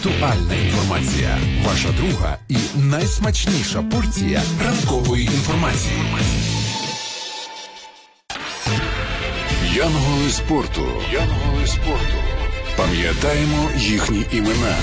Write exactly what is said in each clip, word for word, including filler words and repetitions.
Актуальна інформація. Ваша друга і найсмачніша порція ранкової інформації. Янголи спорту. Янголи спорту. Пам'ятаємо їхні імена.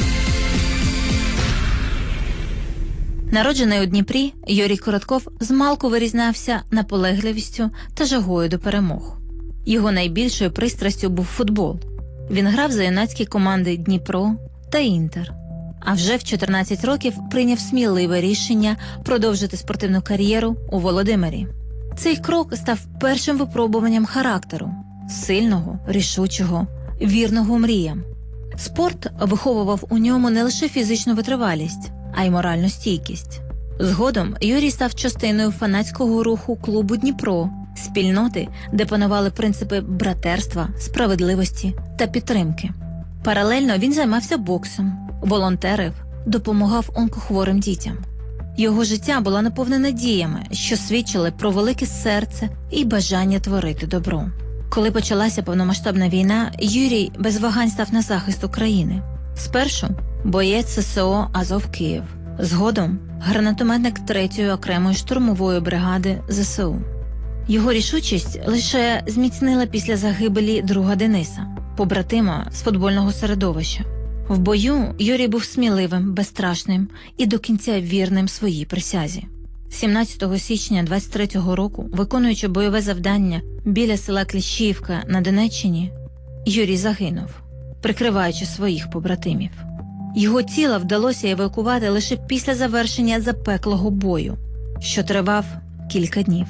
Народжений у Дніпрі, Юрій Коротков змалку вирізнявся наполегливістю та жагою до перемог. Його найбільшою пристрастю був футбол. Він грав за юнацькі команди «Дніпро» та «Інтер». А вже в чотирнадцять років прийняв сміливе рішення продовжити спортивну кар'єру у Володимирі. Цей крок став першим випробуванням характеру – сильного, рішучого, вірного мріям. Спорт виховував у ньому не лише фізичну витривалість, а й моральну стійкість. Згодом Юрій став частиною фанатського руху клубу «Дніпро», спільноти, де панували принципи братерства, справедливості та підтримки. Паралельно він займався боксом, волонтерив, допомагав онкохворим дітям. Його життя було наповнене діями, що свідчили про велике серце і бажання творити добро. Коли почалася повномасштабна війна, Юрій без вагань став на захист України. Спершу боєць ССО «Азов Київ», згодом гранатометник третьої окремої штурмової бригади ЗСУ. Його рішучість лише зміцнила після загибелі друга Дениса, побратима з футбольного середовища. В бою Юрій був сміливим, безстрашним і до кінця вірним своїй присязі. сімнадцятого січня двадцять третього року, виконуючи бойове завдання біля села Кліщіївка на Донеччині, Юрій загинув, прикриваючи своїх побратимів. Його тіло вдалося евакувати лише після завершення запеклого бою, що тривав кілька днів.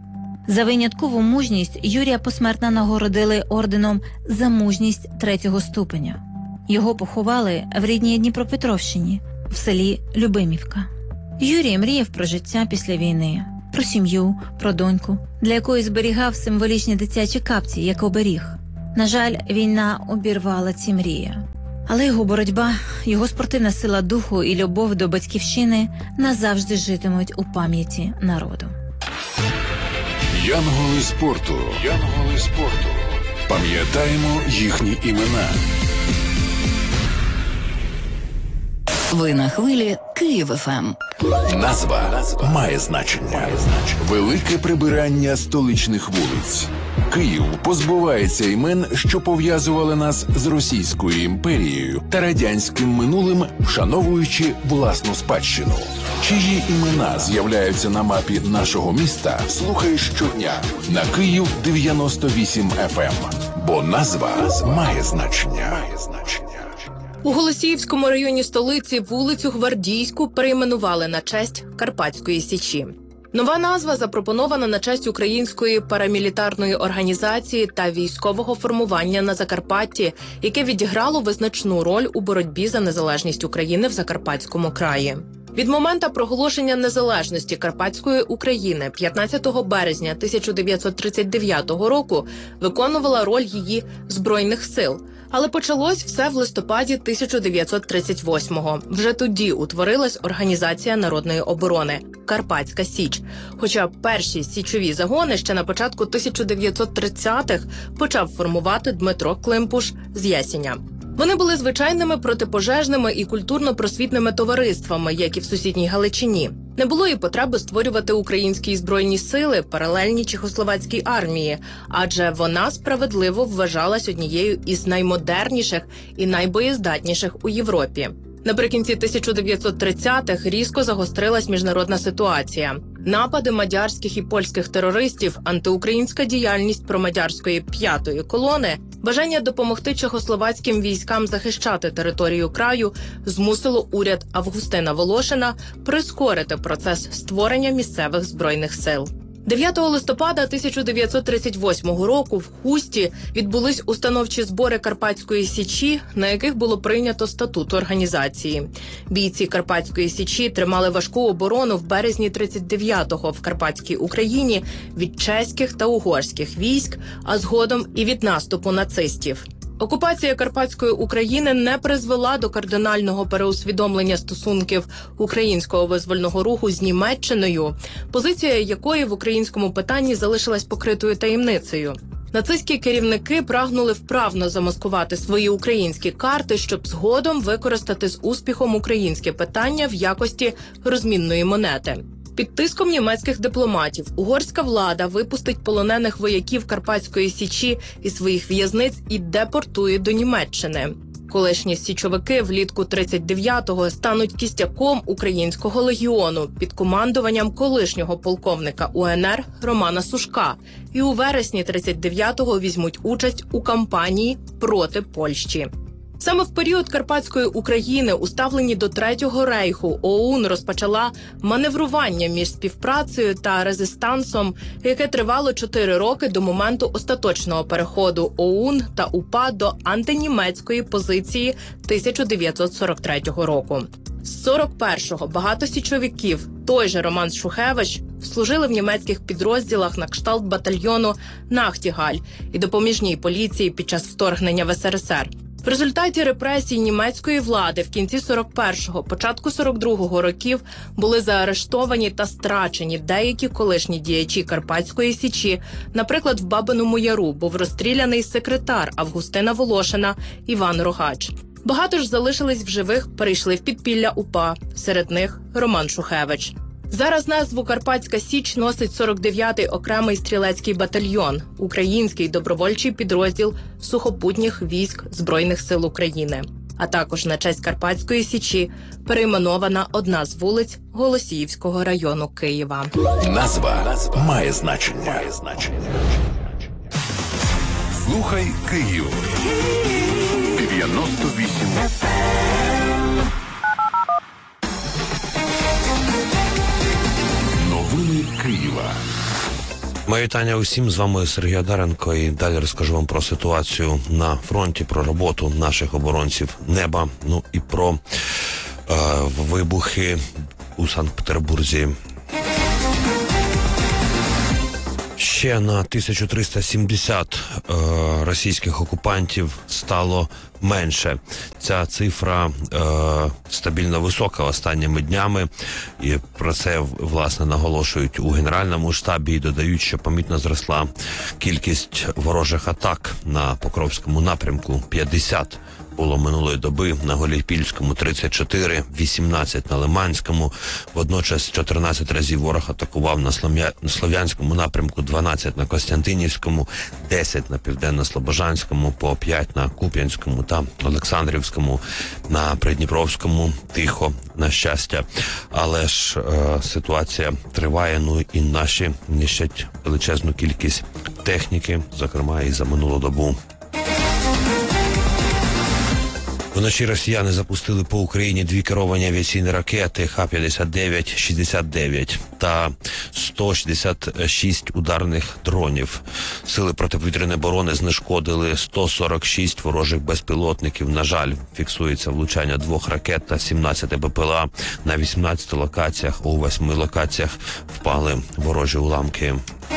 За виняткову мужність Юрія посмертно нагородили орденом «За мужність третього ступеня». Його поховали в рідній Дніпропетровщині, в селі Любимівка. Юрій мріяв про життя після війни, про сім'ю, про доньку, для якої зберігав символічні дитячі капці, як оберіг. На жаль, війна обірвала ці мрії. Але його боротьба, його спортивна сила духу і любов до батьківщини назавжди житимуть у пам'яті народу. Янголи спорту. Янголи спорту. Пам'ятаємо їхні імена. Ви на хвилі Київ еф ем. Назва, Назва має значення. Велике прибирання столичних вулиць. Київ позбувається імен, що пов'язували нас з Російською імперією та радянським минулим, вшановуючи власну спадщину. Чиї імена з'являються на мапі нашого міста, слухай щодня на Київ дев'яносто вісім еф ем. Бо назва, назва має значення. Має значення. У Голосіївському районі столиці вулицю Гвардійську перейменували на честь Карпатської Січі. Нова назва запропонована на честь української парамілітарної організації та військового формування на Закарпатті, яке відіграло визначну роль у боротьбі за незалежність України в Закарпатському краї. Від моменту проголошення незалежності Карпатської України п'ятнадцятого березня тисяча дев'ятсот тридцять дев'ятого року виконувала роль її Збройних сил. Але почалось все в листопаді тисяча дев'ятсот тридцять восьмого. Вже тоді утворилась Організація народної оборони – Карпатська Січ. Хоча перші січові загони ще на початку тисяча дев'ятсот тридцятих почав формувати Дмитро Климпуш з Ясеня. Вони були звичайними протипожежними і культурно-просвітними товариствами, як і в сусідній Галичині. Не було і потреби створювати українські збройні сили, паралельні чехословацькій армії, адже вона справедливо вважалась однією із наймодерніших і найбоєздатніших у Європі. Наприкінці тисяча дев'ятсот тридцятих різко загострилась міжнародна ситуація. Напади мадярських і польських терористів, антиукраїнська діяльність промадярської п'ятої колони, бажання допомогти чехословацьким військам захищати територію краю змусило уряд Августина Волошина прискорити процес створення місцевих збройних сил. дев'ятого листопада тисяча дев'ятсот тридцять восьмого року в Хусті відбулись установчі збори Карпатської Січі, на яких було прийнято статут організації. Бійці Карпатської Січі тримали важку оборону в березні тридцять дев'ятого в Карпатській Україні від чеських та угорських військ, а згодом і від наступу нацистів. Окупація Карпатської України не призвела до кардинального переусвідомлення стосунків українського визвольного руху з Німеччиною, позиція якої в українському питанні залишилась покритою таємницею. Нацистські керівники прагнули вправно замаскувати свої українські карти, щоб згодом використати з успіхом українське питання в якості розмінної монети. Під тиском німецьких дипломатів угорська влада випустить полонених вояків Карпатської Січі із своїх в'язниць і депортує до Німеччини. Колишні січовики влітку тридцять дев'ятого стануть кістяком українського легіону під командуванням колишнього полковника УНР Романа Сушка і у вересні тридцять дев'ятого візьмуть участь у кампанії проти Польщі. Саме в період Карпатської України, уставлені до Третього рейху, ОУН розпочала маневрування між співпрацею та резистансом, яке тривало чотири роки до моменту остаточного переходу ОУН та УПА до антинімецької позиції тисяча дев'ятсот сорок третього року. З сорок першого багато січовиків, той же Роман Шухевич, служили в німецьких підрозділах на кшталт батальйону «Нахтігаль» і допоміжній поліції під час вторгнення в ес ер ес ер. В результаті репресій німецької влади в кінці сорок першого, початку сорок другого років були заарештовані та страчені деякі колишні діячі Карпатської Січі. Наприклад, в Бабиному Яру був розстріляний секретар Августина Волошина Іван Рогач. Багато ж залишились в живих, перейшли в підпілля УПА. Серед них Роман Шухевич. Зараз назву Карпатська Січ носить сорок дев'ятий окремий стрілецький батальйон, український добровольчий підрозділ сухопутніх військ Збройних сил України. А також на честь Карпатської Січі перейменована одна з вулиць Голосіївського району Києва. Назва має значення. Слухай Київ. дев'яносто вісім еф ем. Новини Києва. Моє вітання усім, з вами Сергій Одаренко, і далі розкажу вам про ситуацію на фронті, про роботу наших оборонців неба, ну і про е, вибухи у Санкт-Петербурзі. Ще на тисячу триста сімдесят е, російських окупантів стало менше. Ця цифра е, стабільно висока останніми днями, і про це, власне, наголошують у Генеральному штабі і додають, що помітно зросла кількість ворожих атак на Покровському напрямку. п'ятдесят було минулої доби, на Голіпільському тридцять чотири, вісімнадцять на Лиманському. Водночас чотирнадцять разів ворог атакував на Слов'я... Слов'янському напрямку, дванадцять на Костянтинівському, десять на Південно-Слобожанському, по п'ять на Куп'янському та Олександрівському, на Придніпровському тихо, на щастя. Але ж е, ситуація триває, ну і наші нищать величезну кількість техніки, зокрема і за минулу добу. Вночі росіяни запустили по Україні дві керовані авіаційні ракети Х п'ятдесят дев'ять шістдесят дев'ять та сто шістдесят шість ударних дронів. Сили протиповітряної оборони знешкодили сто сорок шість ворожих безпілотників. На жаль, фіксується влучання двох ракет та сімнадцять Б П Л А. На вісімнадцяти локаціях, у восьми локаціях впали ворожі уламки.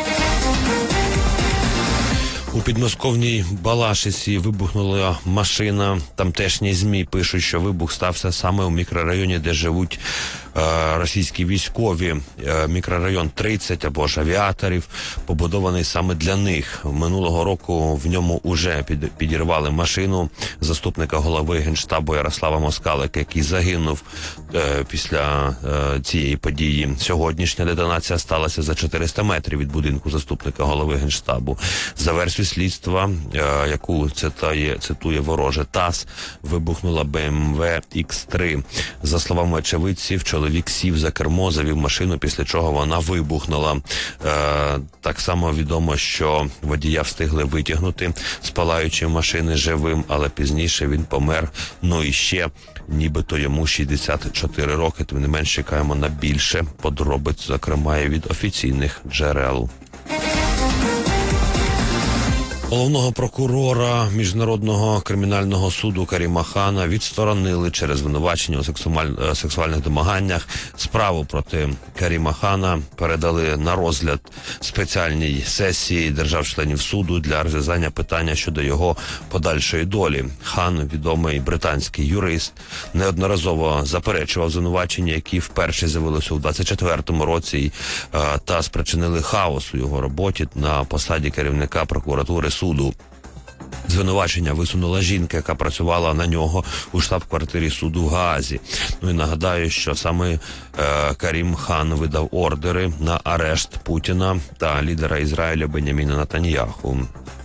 У підмосковній Балашиці вибухнула машина. Тамтешні ЗМІ пишуть, що вибух стався саме у мікрорайоні, де живуть е, російські військові. Е, мікрорайон тридцять або ж авіаторів, побудований саме для них. Минулого року в ньому уже під, підірвали машину заступника голови Генштабу Ярослава Москалика, який загинув е, після е, цієї події. Сьогоднішня детонація сталася за чотириста метрів від будинку заступника голови Генштабу. За версією слідства, е, яку цитує, цитує вороже ТАСС, вибухнула Б М В Х три. За словами очевидців, чоловік сів за кермо, завів машину, після чого вона вибухнула. Е, так само відомо, що водія встигли витягнути з палаючої машини живим, але пізніше він помер. Ну і ще, нібито йому шістдесят чотири роки, тим не менш чекаємо на більше подробиць, зокрема і від офіційних джерел. Головного прокурора Міжнародного кримінального суду Каріма Хана відсторонили через звинувачення у сексуаль- сексуальних домаганнях. Справу проти Каріма Хана передали на розгляд спеціальній сесії держав-членів суду для розв'язання питання щодо його подальшої долі. Хан, відомий британський юрист, неодноразово заперечував звинувачення, які вперше з'явилися у двадцять четвертому році та спричинили хаос у його роботі на посаді керівника прокуратури суду. Звинувачення висунула жінка, яка працювала на нього у штаб-квартирі суду в Гаазі. Ну і нагадаю, що саме е, Карім Хан видав ордери на арешт Путіна та лідера Ізраїля Беняміна Нетаньяху.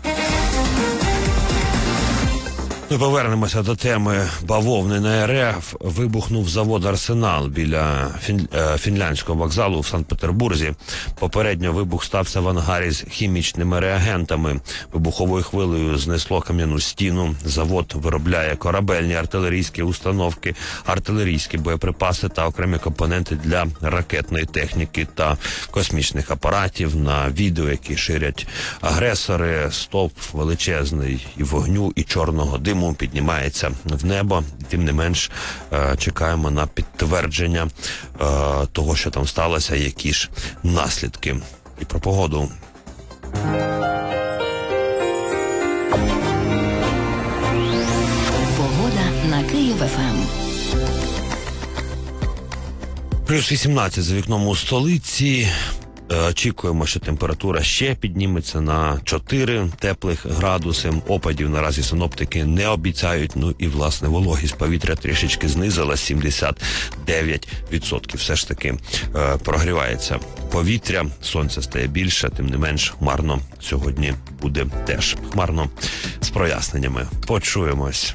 Ми повернемося до теми бавовни на РФ. Вибухнув завод «Арсенал» біля фін... фінляндського вокзалу в Санкт-Петербурзі. Попередньо вибух стався в ангарі з хімічними реагентами. Вибуховою хвилею знесло кам'яну стіну. Завод виробляє корабельні артилерійські установки, артилерійські боєприпаси та окремі компоненти для ракетної техніки та космічних апаратів. На відео, які ширять агресори, стовп величезний і вогню, і чорного диму піднімається в небо. Тим не менш, е, чекаємо на підтвердження е, того, що там сталося, які ж наслідки. І про погоду. Погода на Київ-ФМ. Плюс вісімнадцять за вікном у столиці. Очікуємо, що температура ще підніметься на чотири теплих градуси. Опадів наразі синоптики не обіцяють. Ну і, власне, вологість повітря трішечки знизила, сімдесят дев'ять відсотків. Все ж таки е, прогрівається повітря, сонце стає більше, тим не менш хмарно сьогодні буде теж. Хмарно з проясненнями. Почуємось.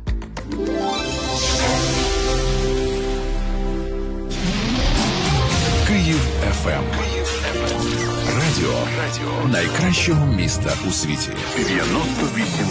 Київ еф ем. Радіо, радіо найкращого міста у світі. дев'яносто вісім.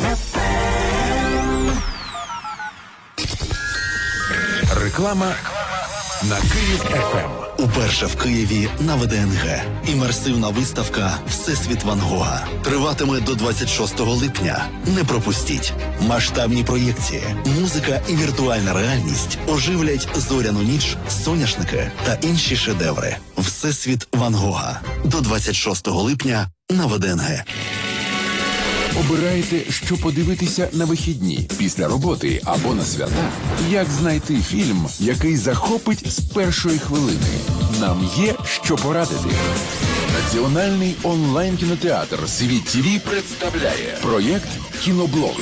Реклама на Київ еф ем. Уперше в Києві на Ве Де Ен Ге. Імерсивна виставка «Всесвіт Ван Гога» триватиме до двадцять шостого липня. Не пропустіть. Масштабні проєкції, музика і віртуальна реальність оживлять зоряну ніч, соняшники та інші шедеври. «Всесвіт Ван Гога» до двадцять шостого липня на Ве Де Ен Ге. Обирайте, що подивитися на вихідні, після роботи або на свята. Як знайти фільм, який захопить з першої хвилини? Нам є що порадити. Національний онлайн-кінотеатр «Світ ті ві» представляє проєкт «Кіноблог».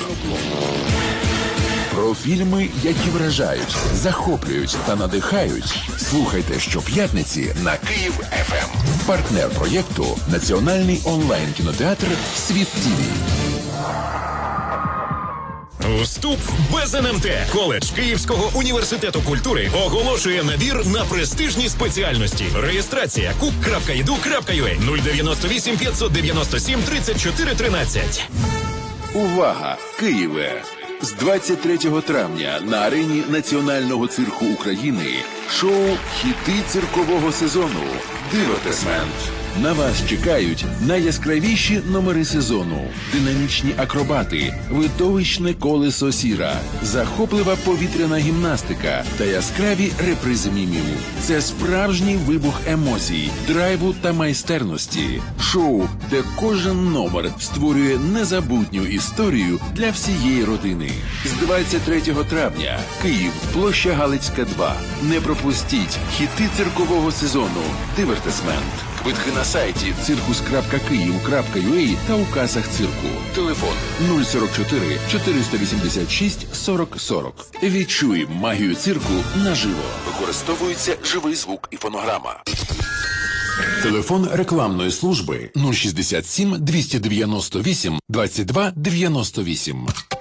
Про фільми, які вражають, захоплюють та надихають. Слухайте щоп'ятниці на Київ еф ем. Партнер проєкту – Національний онлайн-кінотеатр «Світ ті ві». Вступ без ен ем те. Коледж Київського університету культури оголошує набір на престижні спеціальності. Реєстрація кук крапка і ді ю крапка ю а нуль дев'яносто вісім п'ятсот дев'яносто сім тридцять чотири тринадцять. Увага! Києве! З двадцять третього травня на арені Національного цирку України шоу «Хіти циркового сезону» «Дивертисмент». На вас чекають найяскравіші номери сезону, динамічні акробати, видовищне колесо сіра, захоплива повітряна гімнастика та яскраві репризи мімів. Це справжній вибух емоцій, драйву та майстерності. Шоу, де кожен номер створює незабутню історію для всієї родини. З двадцять третього травня. Київ, площа Галицька, два. Не пропустіть хіти циркового сезону «Дивертисмент». Квитки на сайті циркус крапка київ крапка ю а та у касах цирку. Телефон нуль сорок чотири чотириста вісімдесят шість сорок сорок. Відчуй магію цирку наживо. Використовується живий звук і фонограма. Телефон рекламної служби нуль шістдесят сім двісті дев'яносто вісім двадцять два дев'яносто вісім.